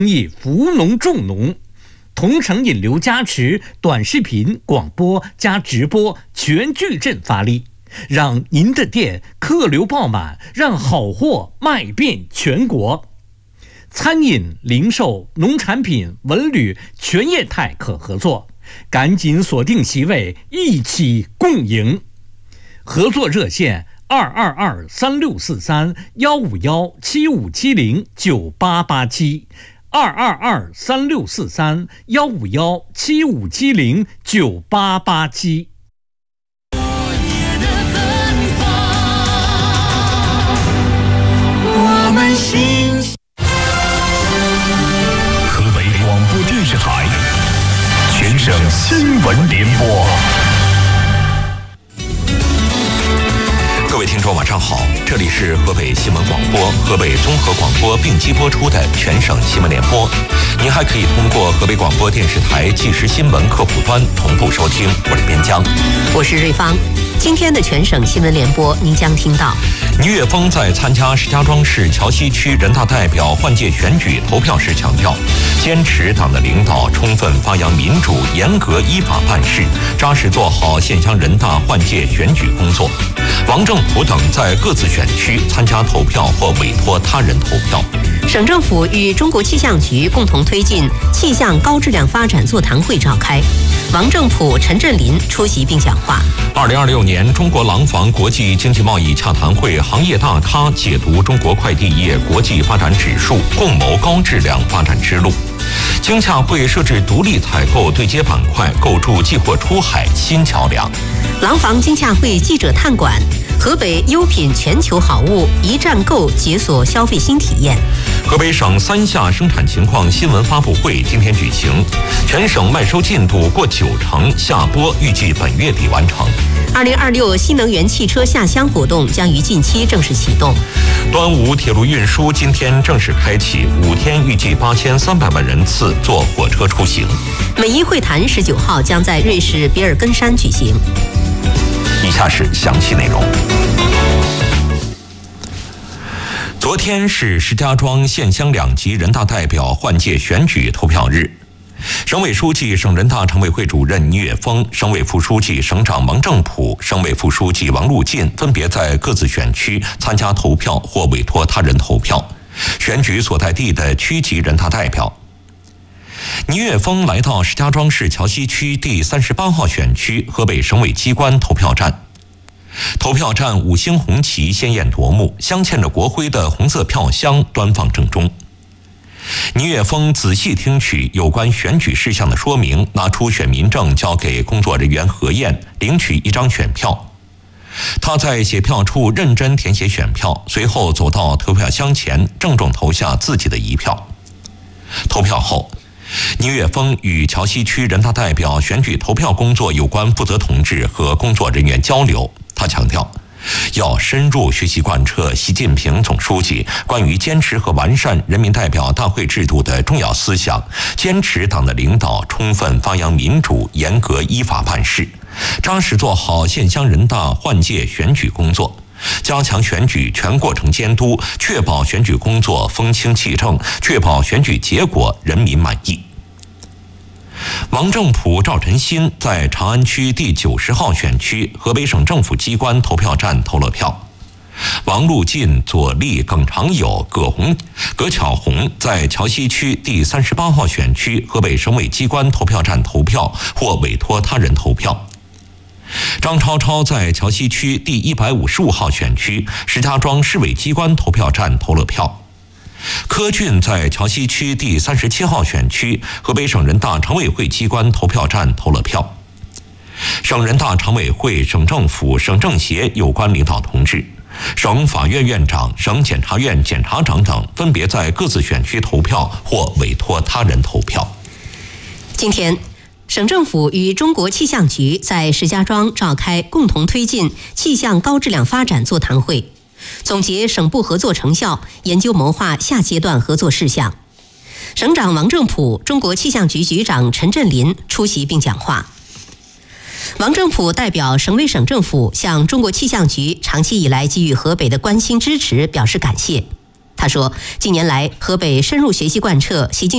以扶农重农，同城引流加持，短视频、广播加直播全矩阵发力，让您的店客流爆满，让好货卖遍全国。餐饮、零售、农产品、文旅全业态可合作，赶紧锁定席位，一起共赢。合作热线222-3643-151-7570-9887151-7570-9887。 我们心。 河北广播电视台全省新闻联播。 各位听众晚上好，这里是河北新闻广播、河北综合广播并机播出的全省新闻联播。您还可以通过河北广播电视台即时新闻客户端同步收听。我是边江， 我是瑞芳。今天的全省新闻联播，您将听到： 倪岳峰在参加石家庄市桥西区人大代表换届选举投票时强调，坚持党的领导，充分发扬民主，严格依法办事，扎实做好县乡人大换届选举工作。王正普等在各自选区参加投票或委托他人投票。 省政府与中国气象局共同推进气象高质量发展座谈会召开，王正普、陈振林出席并讲话。 2026年中国廊坊国际经济贸易洽谈会行业大咖解读中国快递业国际发展指数，共谋高质量发展之路。经洽会设置独立采购对接板块，构筑寄货出海新桥梁。 廊坊经洽会记者探馆，河北优品全球好物一站购解锁消费新体验。 河北省三下生产情况新闻发布会今天举行，全省麦收进度过90%，下播预计本月底完成。 2026新能源汽车下乡活动将于近期正式启动。 端午铁路运输今天正式开启，5天预计8300万人次坐火车出行。 美伊会谈19号将在瑞士比尔根山举行。 以下是详细内容。昨天是石家庄县乡2级人大代表换届选举投票日，省委书记、省人大常委会主任倪岳峰、省委副书记、省长王正普、省委副书记王路进分别在各自选区参加投票或委托他人投票，选举所在地的区级人大代表。倪岳峰来到石家庄市桥西区第38号选区河北省委机关投票站。投票站5星红旗鲜艳夺目，镶嵌着国徽的红色票箱端放正中。倪岳峰仔细听取有关选举事项的说明，拿出选民证交给工作人员核验，领取1张选票。他在写票处认真填写选票，随后走到投票箱前，郑重投下自己的一票。投票后，倪岳峰与桥西区人大代表选举投票工作有关负责同志和工作人员交流。他强调，要深入学习贯彻习近平总书记关于坚持和完善人民代表大会制度的重要思想，坚持党的领导，充分发扬民主，严格依法办事，扎实做好县乡人大换届选举工作，加强选举全过程监督，确保选举工作风清气正，确保选举结果人民满意。王正普、赵晨新在长安区第90号选区河北省政府机关投票站投了票。王路进、左立、耿长友、葛巧红在桥西区第38号选区河北省委机关投票站投票或委托他人投票。张超超在桥西区第155号选区石家庄市委机关投票站投了票。柯俊在桥西区第37号选区河北省人大常委会机关投票站投了票。省人大常委会、省政府、省政协有关领导同志、省法院院长、省检察院检察长等分别在各自选区投票或委托他人投票。 今天，省政府与中国气象局在石家庄召开共同推进气象高质量发展座谈会，总结省部合作成效，研究谋划下阶段合作事项。省长王正普、中国气象局局长陈振林出席并讲话。王正普代表省委省政府向中国气象局长期以来给予河北的关心支持表示感谢。 他说，近年来河北深入学习贯彻习近